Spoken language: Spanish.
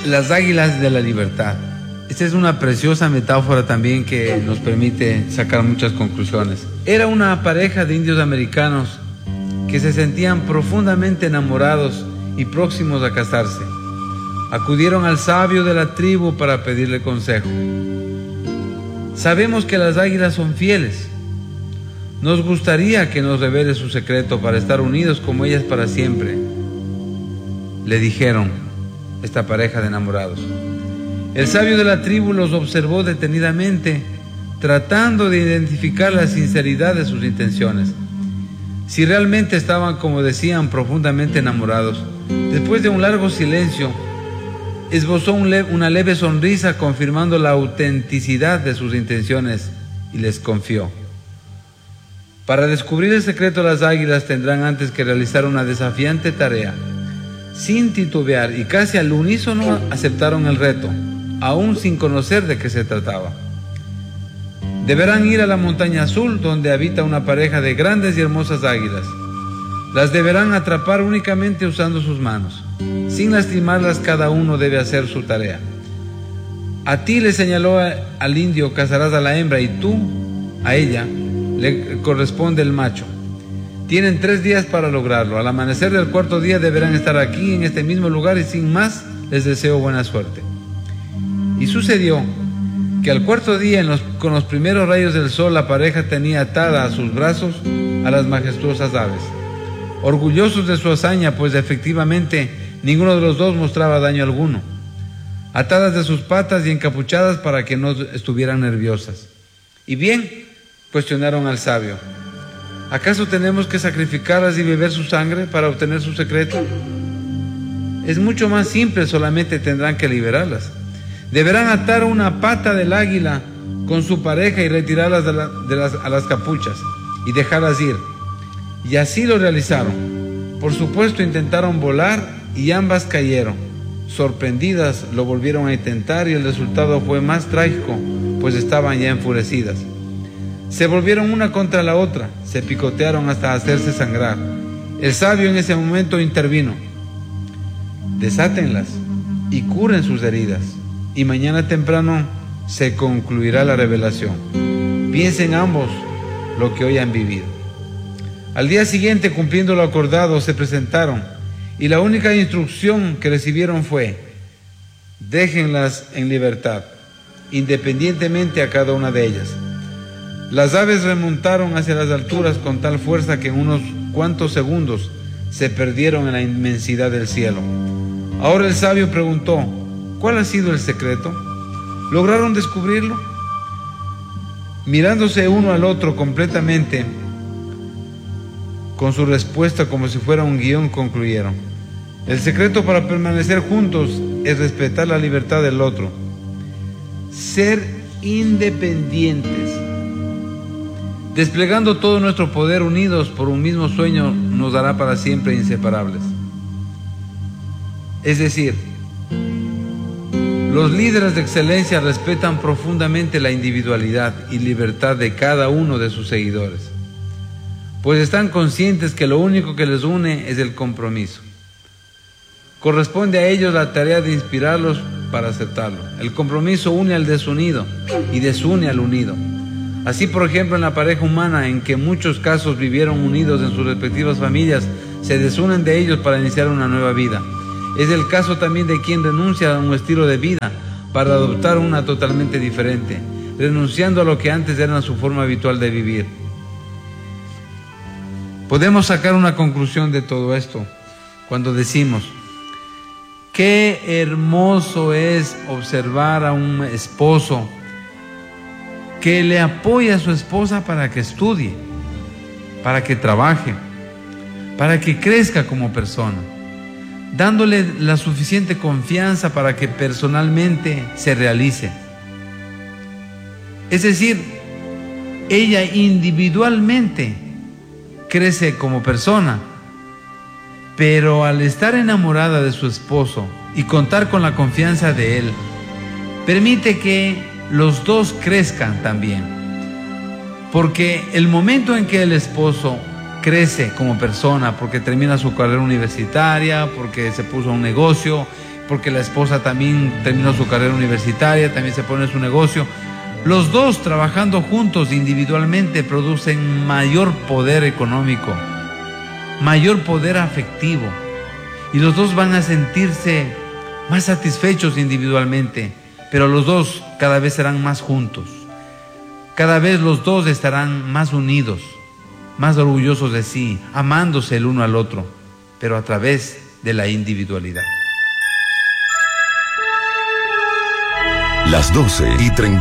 Las águilas de la libertad. Esta es una preciosa metáfora también que nos permite sacar muchas conclusiones. Era una pareja de indios americanos que se sentían profundamente enamorados y próximos a casarse. Acudieron al sabio de la tribu para pedirle consejo. Sabemos que las águilas son fieles. Nos gustaría que nos revele su secreto para estar unidos como ellas para siempre, le dijeron esta pareja de enamorados. El sabio de la tribu los observó detenidamente, tratando de identificar la sinceridad de sus intenciones. Si realmente estaban, como decían, profundamente enamorados. Después de un largo silencio, esbozó una leve sonrisa confirmando la autenticidad de sus intenciones y les confió. Para descubrir el secreto de las águilas tendrán antes que realizar una desafiante tarea. Sin titubear y casi al unísono aceptaron el reto, aún sin conocer de qué se trataba. Deberán ir a la montaña azul donde habita una pareja de grandes y hermosas águilas. Las deberán atrapar únicamente usando sus manos. Sin lastimarlas, cada uno debe hacer su tarea. A ti, le señaló al indio, cazarás a la hembra y tú, a ella, le corresponde el macho. Tienen 3 días para lograrlo. Al amanecer del 4.º día deberán estar aquí en este mismo lugar y sin más les deseo buena suerte. Y sucedió que al 4.º día, con los primeros rayos del sol, la pareja tenía atada a sus brazos a las majestuosas aves. Orgullosos de su hazaña, pues efectivamente ninguno de los dos mostraba daño alguno, atadas de sus patas y encapuchadas para que no estuvieran nerviosas. Y bien, cuestionaron al sabio, ¿acaso tenemos que sacrificarlas y beber su sangre para obtener su secreto? Es mucho más simple, solamente tendrán que liberarlas. Deberán atar una pata del águila con su pareja y retirarlas a las capuchas y dejarlas ir. Y así lo realizaron. Por supuesto intentaron volar y ambas cayeron. Sorprendidas lo volvieron a intentar y el resultado fue más trágico, pues estaban ya enfurecidas. Se volvieron una contra la otra, se picotearon hasta hacerse sangrar. El sabio en ese momento intervino. Desátenlas y curen sus heridas, y mañana temprano se concluirá la revelación. Piensen ambos lo que hoy han vivido. Al día siguiente, cumpliendo lo acordado, se presentaron, y la única instrucción que recibieron fue: déjenlas en libertad, independientemente a cada una de ellas. Las aves remontaron hacia las alturas con tal fuerza que en unos cuantos segundos se perdieron en la inmensidad del cielo. Ahora el sabio preguntó: ¿cuál ha sido el secreto? ¿Lograron descubrirlo? Mirándose uno al otro completamente, con su respuesta como si fuera un guión, concluyeron: el secreto para permanecer juntos es respetar la libertad del otro, ser independientes. Desplegando todo nuestro poder, unidos por un mismo sueño, nos hará para siempre inseparables. Es decir, los líderes de excelencia respetan profundamente la individualidad y libertad de cada uno de sus seguidores, pues están conscientes que lo único que les une es el compromiso. Corresponde a ellos la tarea de inspirarlos para aceptarlo. El compromiso une al desunido y desune al unido. Así, por ejemplo, en la pareja humana, en que en muchos casos vivieron unidos en sus respectivas familias, se desunen de ellos para iniciar una nueva vida. Es el caso también de quien renuncia a un estilo de vida para adoptar una totalmente diferente, renunciando a lo que antes era su forma habitual de vivir. Podemos sacar una conclusión de todo esto cuando decimos: qué hermoso es observar a un esposo que le apoya a su esposa para que estudie, para que trabaje, para que crezca como persona, dándole la suficiente confianza para que personalmente se realice. Es decir, ella individualmente crece como persona, pero al estar enamorada de su esposo y contar con la confianza de él, permite que los dos crezcan también. Porque el momento en que el esposo crece como persona, porque termina su carrera universitaria, porque se puso a un negocio, porque la esposa también terminó su carrera universitaria, también se pone en su negocio. Los dos trabajando juntos individualmente producen mayor poder económico, mayor poder afectivo, y los dos van a sentirse más satisfechos individualmente, pero los dos cada vez serán más juntos. Cada vez los dos estarán más unidos, más orgullosos de sí, amándose el uno al otro, pero a través de la individualidad. Las 12:30.